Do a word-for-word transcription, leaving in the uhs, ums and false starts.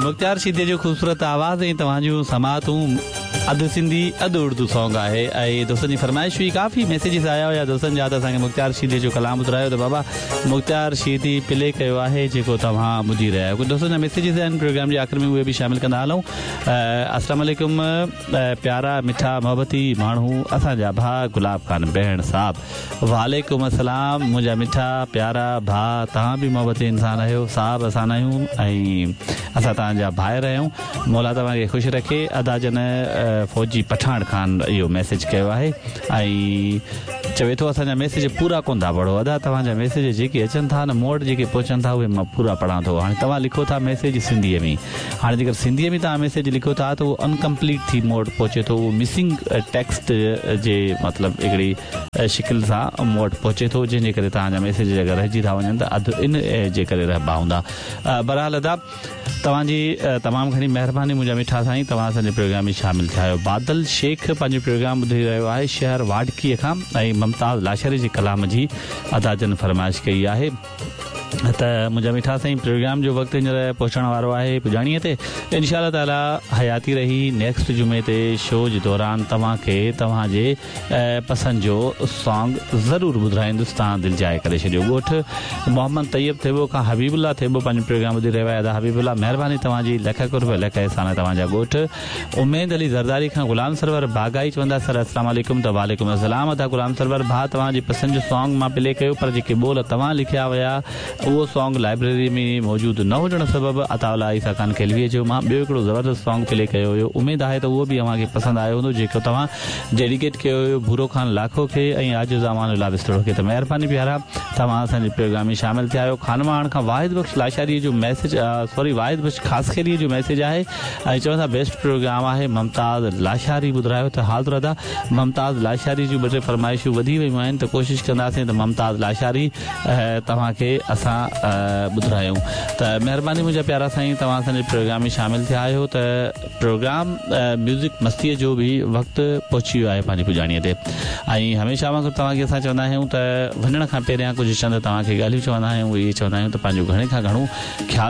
मुख्तार शीदे जो ख़ूबसूरत आवाज़ ऐं तव्हांजूं समातूं अधु सिंधी अधु उर्दू सॉन्ग आहे ऐं दोस्तनि जी फरमाइश हुई काफ़ी मैसेजिस आया हुया दोस्तनि जा त असांखे मुख्तार शीदे जो कलाम ॿुधायो त बाबा मुख्तार शीदी प्ले कयो आहे जेको तव्हां ॿुधी रहिया आहियो। दोस्तनि जा मैसेजिस आहिनि प्रोग्राम जे आख़िर में उहे बि शामिल कंदा हलूं। अस्सलाम वालेकुम प्यारा मिठा मोहबती माण्हू असांजा भाउ गुलाब खान भेण साहब। वालेकुम अस्सलाम मुंहिंजा मिठा प्यारा भाउ तव्हां बि मोहबती इंसान आहियो साहब असां न आहियूं ऐं असां तव्हांजा भाइर आहियूं। मौला तव्हांखे ख़ुशि रखे। अदा जन फौजी पठान खान इहो मैसेज कयो आहे ऐं चवे थो असांजा मैसेज पूरा कोन था पढ़ो। अदा तव्हांजा मैसेज जेके अचनि था न मूं वटि जेके पहुचनि था उहे मां पूरा पढ़ां थो। हाणे तव्हां लिखो था मैसेज सिंधीअ में। हाणे जेकर सिंधीअ में तव्हां मैसेज लिखो था त उहो अनकम्पलीट थी मूं वटि पहुचे थो। उहो मिसिंग टेक्स्ट जे मतिलबु हिकिड़ी शिकिल सां मूं वटि पहुचे थो जंहिंजे करे तव्हांजा मैसेज अगरि रहिजी था वञनि त अधु इन जे करे रहिबा हूंदा। बहरहाल अदा तव्हांजी तमामु घणी महिरबानी मुंहिंजा मिठा साईं तव्हां असांजे प्रोग्राम में शामिल थिया आहियो। बादल शेख पंहिंजो प्रोग्राम ॿुधी रहियो आहे शहर वाडकीअ खां ऐं मुमताज़ लाशारी जे कलाम जी अदा जन फरमाइश कई आहे त मुंहिंजा मिठा साईं प्रोग्राम जो वक़्तु हींअर पहुचण वारो आहे पुॼाणीअ ते इंशा ताला हयाती रही नेक्स्ट जुमे ते शो जे दौरान तव्हांखे तव्हांजे पसंदि जो सॉन्ग ज़रूरु ॿुधाईंदुसि। तव्हां दिलि जाए करे छॾियो। ॻोठ मोहम्मद तैयब थेबो खां हबीबुल्ला थेबो पंहिंजो प्रोग्राम ॿुधी रहियो आहे। अदा हबीबुल्ला महिरबानी तव्हांजी लख कुर्ब लख एहसान तव्हांजा ॻोठ। उमेद अली ज़रदारी खां ग़ुलाम सरवर बागाई चवंदा सर अस्सलाम वालेकुम त वालेकुम अस्सलाम। अदा ग़ुलाम सरवर भाउ तव्हांजी पसंदि जो सॉन्ग मां प्ले कयो पर जेके बोल तव्हां लिखिया हुया उहो सॉन्ग लाइब्रेरी में मौजूदु न हुजण सबबु अताउल्ला ईसा खान खेलवीअ जो मां ॿियो हिकिड़ो ज़बरदस्त सॉन्ग प्ले कयो हुयो। उमेद आहे त उहो बि तव्हांखे पसंदि आयो हूंदो जेको तव्हां डेडिकेट कयो हुयो भूरो खान लाखो खे ऐं आज ज़मानुल्ला बिस्तड़ो खे। त महिरबानी प्यारा तव्हां असांजे प्रोग्राम में शामिल थिया आहियो। खानवाण खां वाहिद बख़्श लाशारी जो मैसेज सॉरी वाहिद बख़्श ख़ासि खेरीअ जो मैसेज आहे ऐं चवंदा बेस्ट प्रोग्राम आहे मुमताज़ लाशारी ॿुधायो त हाज़िर अदा मुमताज़ लाशारी जूं ॿ टे फरमाइशूं वधी वियूं आहिनि त कोशिशि कंदासीं त मुमताज़ लाशारी तव्हांखे असां ॿुधायूं। त महिरबानी मुंहिंजा प्यारा साईं तव्हां असांजे प्रोग्राम में शामिल थिया आहियो त प्रोग्राम म्यूज़िक मस्तीअ जो बि वक़्तु पहुची वियो आहे पंहिंजी पुॼाणीअ ते ऐं हमेशह वांगुरु तव्हांखे असां चवंदा आहियूं त वञण खां पहिरियां कुझु चंद तव्हांखे ॻाल्हियूं चवंदा आहियूं। इहे चवंदा आहियूं त पंहिंजो घणे खां घणो ख़्यालु